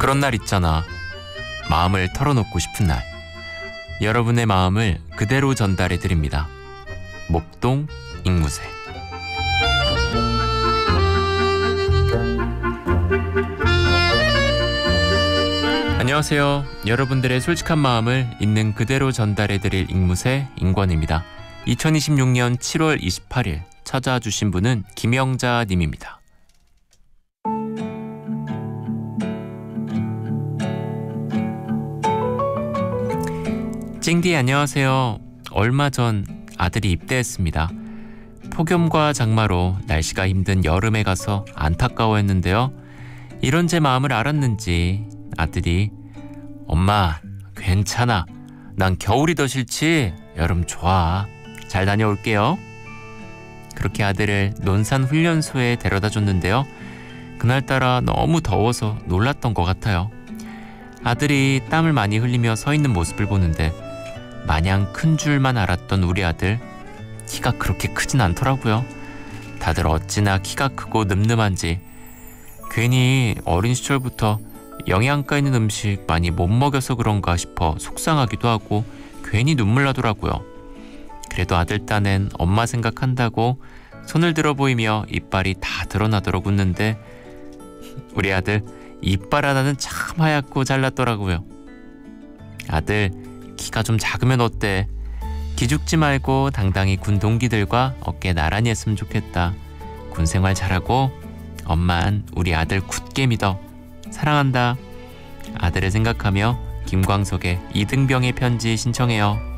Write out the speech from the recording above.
그런 날 있잖아. 마음을 털어놓고 싶은 날. 여러분의 마음을 그대로 전달해 드립니다. 목동 앵무새. 안녕하세요. 여러분들의 솔직한 마음을 있는 그대로 전달해 드릴 앵무새 인권입니다. 2026년 7월 28일 찾아주신 분은 김영자 님입니다. 찡디 안녕하세요. 얼마 전 아들이 입대했습니다. 폭염과 장마로 날씨가 힘든 여름에 가서 안타까워했는데요. 이런 제 마음을 알았는지 아들이 엄마 괜찮아. 난 겨울이 더 싫지. 여름 좋아. 잘 다녀올게요. 그렇게 아들을 논산훈련소에 데려다 줬는데요. 그날따라 너무 더워서 놀랐던 것 같아요. 아들이 땀을 많이 흘리며 서 있는 모습을 보는데 마냥 큰 줄만 알았던 우리 아들, 키가 그렇게 크진 않더라고요. 다들 어찌나 키가 크고 늠름한지 괜히 어린 시절부터 영양가 있는 음식 많이 못 먹여서 그런가 싶어 속상하기도 하고 괜히 눈물 나더라고요. 그래도 아들 딴엔 엄마 생각한다고 손을 들어 보이며 이빨이 다 드러나도록 웃는데 우리 아들 이빨 하나는 참 하얗고 잘났더라고요. 아들 키가 좀 작으면 어때? 기죽지 말고 당당히 군 동기들과 어깨 나란히 했으면 좋겠다. 군 생활 잘하고 엄만 우리 아들 굳게 믿어. 사랑한다. 아들을 생각하며 김광석의 이등병의 편지 신청해요.